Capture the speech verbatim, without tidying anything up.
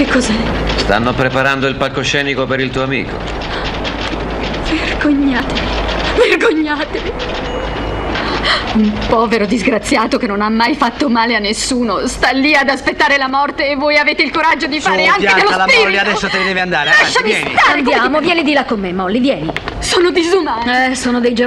cos'è? Stanno preparando il palcoscenico per il tuo amico. Vergognatevi, vergognatevi. Un povero disgraziato che non ha mai fatto male a nessuno sta lì ad aspettare la morte e voi avete il coraggio di fare Su, anche Bianca, dello la spirito. Molly, adesso te ne devi andare. Lasciami Avanti, vieni. stare. Andiamo, vieni di là con me, Molly, vieni. Sono disumana. Eh, sono dei